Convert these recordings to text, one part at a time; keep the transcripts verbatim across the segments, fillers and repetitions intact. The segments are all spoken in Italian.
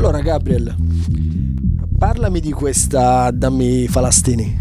Allora Gabriel, parlami di questa Dammi Falastini.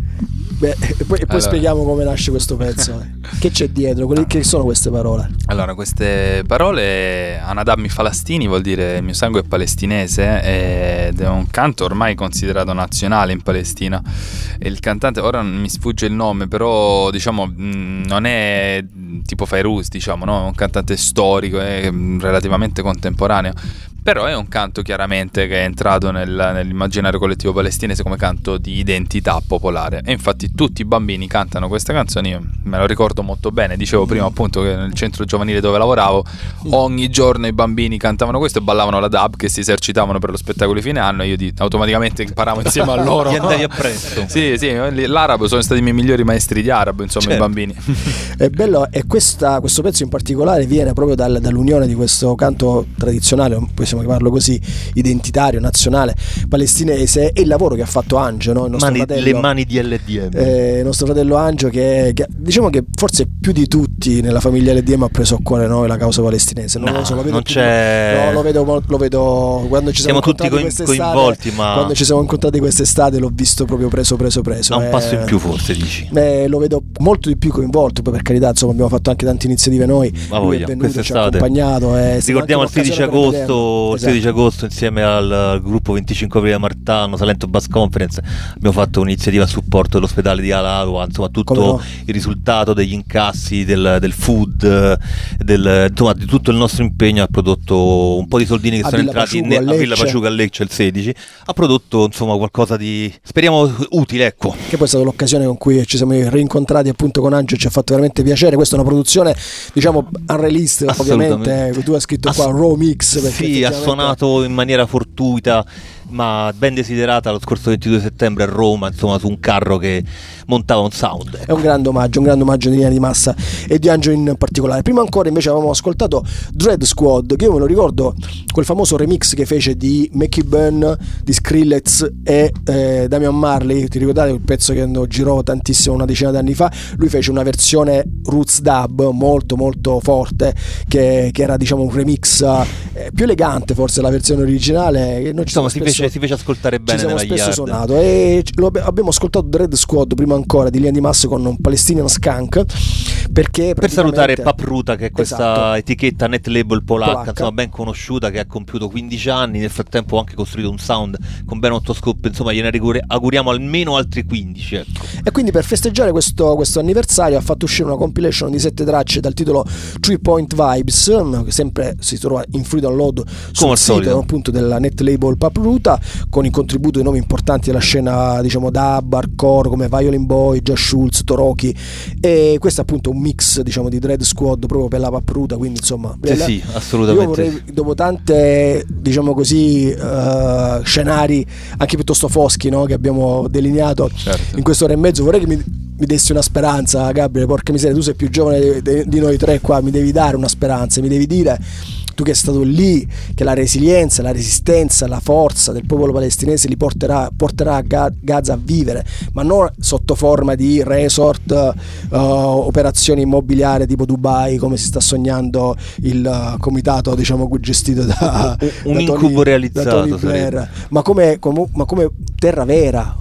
Beh, e poi, e poi allora, spieghiamo come nasce questo pezzo. Che c'è dietro? Quelle, che sono queste parole? Allora, queste parole, Anadammi Falastini vuol dire il mio sangue è palestinese, ed è un canto ormai considerato nazionale in Palestina. E il cantante, ora non mi sfugge il nome, però diciamo non è tipo Fairuz, diciamo, no? È un cantante storico, è relativamente contemporaneo. Però è un canto chiaramente che è entrato nel, nell'immaginario collettivo palestinese come canto di identità popolare, e infatti tutti i bambini cantano questa canzone. Io me lo ricordo molto bene, dicevo prima appunto che nel centro giovanile dove lavoravo ogni giorno i bambini cantavano questo e ballavano la dub, che si esercitavano per lo spettacolo di fine anno, e io di, automaticamente imparavo insieme a loro. Gli andavi appresso. Sì, sì, l'arabo, sono stati i miei migliori maestri di arabo, insomma, certo. I bambini. È bello, e questa, questo pezzo in particolare viene proprio dal, dall'unione di questo canto tradizionale, possiamo chiamarlo così, identitario, nazionale, palestinese, e il lavoro che ha fatto Angio, no? Il nostro mani, fratello, le mani di L D M, eh, il nostro fratello Angio, che, che diciamo che forse più di tutti nella famiglia L D M ha preso a cuore, no, la causa palestinese. Non no, lo so, lo vedo non più, c'è... no, lo vedo, lo vedo quando ci siamo, siamo tutti coin- coinvolti, ma quando ci siamo incontrati quest'estate l'ho visto proprio preso preso preso. Da un eh, passo in più, forse dici. Eh, lo vedo molto di più coinvolto, poi per carità, insomma, abbiamo fatto anche tante iniziative noi. Ma voglia, è venuto, ci ha quest'estate accompagnato. Eh, ricordiamo il sedici agosto, il sedici esatto. agosto insieme al, al gruppo venticinque aprile Martano, Salento Bass Conference, abbiamo fatto un'iniziativa a supporto dell'ospedale di Al-Adwa, insomma tutto no? il risultato degli incassi del, del food, del, insomma di tutto il nostro impegno ha prodotto un po' di soldini che a sono Villa entrati Paciuco, ne, a, a Villa Paciuca a Lecce il sedici, ha prodotto insomma qualcosa di, speriamo, utile, ecco. Che poi è stata l'occasione con cui ci siamo rincontrati appunto con Angelo, ci ha fatto veramente piacere. Questa è una produzione, diciamo, unreleased, ovviamente, tu hai scritto qua Raw Mix, perché sì, ha suonato in maniera fortuita ma ben desiderata lo scorso ventidue settembre a Roma, insomma, su un carro che montava un sound. Ecco. È un grande omaggio, un grande omaggio di Linea di Massa e di Angelo in particolare. Prima ancora invece avevamo ascoltato Dread Squad, che io me lo ricordo, quel famoso remix che fece di Mackie Bunn, di Skrillex e eh, Damian Marley. Ti ricordate quel pezzo che girò tantissimo una decina di anni fa? Lui fece una versione roots dub molto molto forte, che, che era, diciamo, un remix eh, più elegante forse la versione originale, che non ci insomma si fece, si fece ascoltare bene, ci siamo nella spesso yard. Suonato, e lo abbiamo ascoltato Dread Squad prima ancora di Linea di Massa con un Palestinian Skunk, perché per salutare Papruta, che è questa esatto. etichetta net label polacca, polacca, insomma ben conosciuta, che ha compiuto quindici anni, nel frattempo ha anche costruito un sound con ben otto scope, insomma gliene auguriamo almeno altri quindici, ecco. E quindi per festeggiare questo, questo anniversario ha fatto uscire una compilation di sette tracce dal titolo Three Point Vibes, che sempre si trova in free download sul sito appunto della net label Papruta, con il contributo di nomi importanti della scena, diciamo, dub, hardcore come Violin Boy, Josh Schultz, Toroki, e questo è appunto un mix, diciamo, di Dread Squad proprio per la Papruta, quindi insomma sì, la, sì, assolutamente. io vorrei, dopo tante, diciamo così, uh, scenari anche piuttosto foschi, no, che abbiamo delineato, certo, in quest'ora e mezzo, vorrei che mi, mi dessi una speranza, Gabriele, porca miseria, tu sei più giovane di, di, di noi tre qua, mi devi dare una speranza, mi devi dire, tu che sei stato lì, che la resilienza, la resistenza, la forza del popolo palestinese li porterà, porterà a Gaza a vivere, ma non sotto forma di resort, uh, operazioni immobiliari tipo Dubai, come si sta sognando il uh, comitato, diciamo, gestito da un da incubo Tony, realizzato, da Tony Blair, ma come, come, ma come terra vera.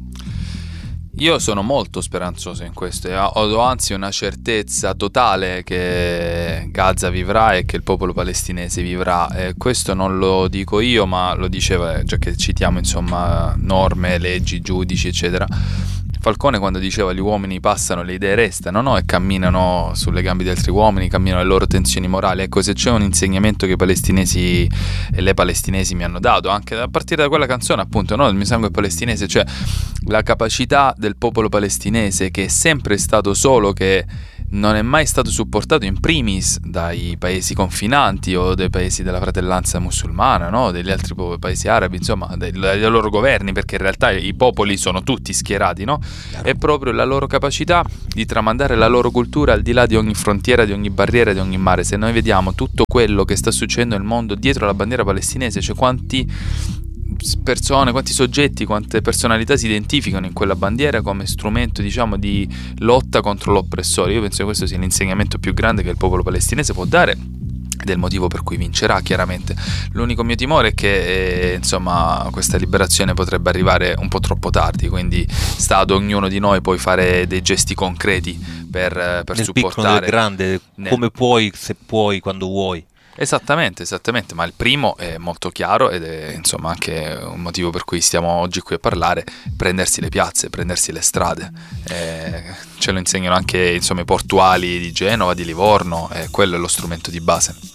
Io sono molto speranzoso in questo e ho anzi una certezza totale che Gaza vivrà e che il popolo palestinese vivrà, e questo non lo dico io, ma lo diceva, già che citiamo insomma norme, leggi, giudici eccetera, Falcone, quando diceva gli uomini passano, le idee restano, no? E camminano sulle gambe di altri uomini, camminano le loro tensioni morali. Ecco, se c'è un insegnamento che i palestinesi e le palestinesi mi hanno dato, anche a partire da quella canzone appunto, no? Il mio sangue è palestinese, cioè la capacità del popolo palestinese, che è sempre stato solo, che non è mai stato supportato in primis dai paesi confinanti o dai paesi della fratellanza musulmana, no? Degli altri paesi arabi, insomma, dei, dei loro governi, perché in realtà i popoli sono tutti schierati, no? È proprio la loro capacità di tramandare la loro cultura al di là di ogni frontiera, di ogni barriera, di ogni mare. Se noi vediamo tutto quello che sta succedendo nel mondo dietro la bandiera palestinese, cioè quanti persone, quanti soggetti, quante personalità si identificano in quella bandiera come strumento, diciamo, di lotta contro l'oppressore. Io penso che questo sia l'insegnamento più grande che il popolo palestinese può dare ed è il motivo per cui vincerà chiaramente. L'unico mio timore è che eh, insomma questa liberazione potrebbe arrivare un po' troppo tardi, quindi sta ad ognuno di noi poi fare dei gesti concreti per, per nel supportare piccolo, nel grande, nel... come puoi, se puoi, quando vuoi. Esattamente, esattamente, ma il primo è molto chiaro ed è insomma anche un motivo per cui stiamo oggi qui a parlare: prendersi le piazze, prendersi le strade. Eh, ce lo insegnano anche insomma i portuali di Genova, di Livorno, e quello è lo strumento di base.